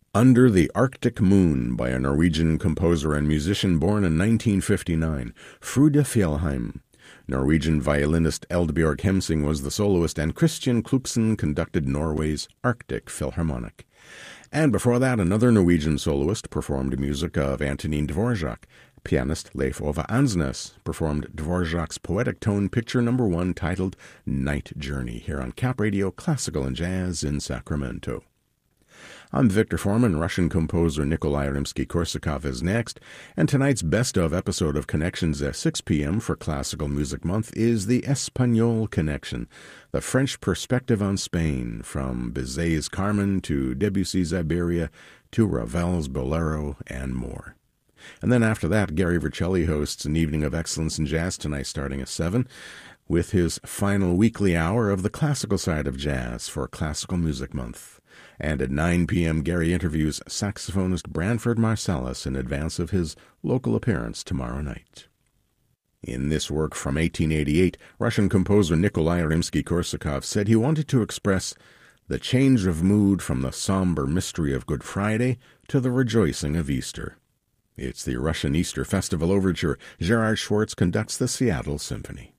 Under the Arctic Moon by a Norwegian composer and musician born in 1959, Frode Fjellheim. Norwegian violinist Eldbjørg Hemsing was the soloist, and Christian Kluksen conducted Norway's Arctic Philharmonic. And before that, another Norwegian soloist performed music of Antonin Dvorak. Pianist Leif Ove Ansnes performed Dvorak's poetic tone picture number 1 titled Night Journey here on Cap Radio Classical and Jazz in Sacramento. I'm Victor Foreman. Russian composer Nikolai Rimsky-Korsakov is next, and tonight's best-of episode of Connections at 6 p.m. for Classical Music Month is the Espagnol Connection, the French perspective on Spain, from Bizet's Carmen to Debussy's Iberia to Ravel's Bolero and more. And then after that, Gary Vercelli hosts an evening of excellence in jazz tonight starting at 7, with his final weekly hour of the classical side of jazz for Classical Music Month. And at 9 p.m., Gary interviews saxophonist Branford Marsalis in advance of his local appearance tomorrow night. In this work from 1888, Russian composer Nikolai Rimsky-Korsakov said he wanted to express the change of mood from the somber mystery of Good Friday to the rejoicing of Easter. It's the Russian Easter Festival Overture. Gerard Schwartz conducts the Seattle Symphony.